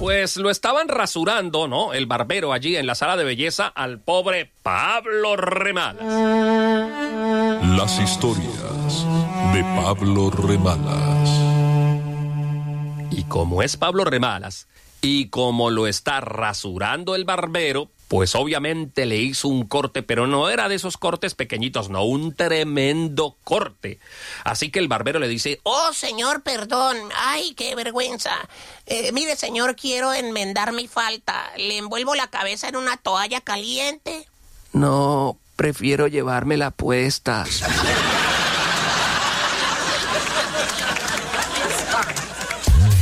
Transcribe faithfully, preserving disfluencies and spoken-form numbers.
pues lo estaban rasurando, ¿no? El barbero allí en la sala de belleza al pobre Pablo Remalas. Las historias de Pablo Remalas. Y como es Pablo Remalas, y como lo está rasurando el barbero, pues obviamente le hizo un corte, pero no era de esos cortes pequeñitos, no, un tremendo corte. Así que el barbero le dice: oh, señor, perdón, ay, qué vergüenza. Eh, mire, señor, quiero enmendar mi falta. ¿Le envuelvo la cabeza en una toalla caliente? No, prefiero llevármela puesta.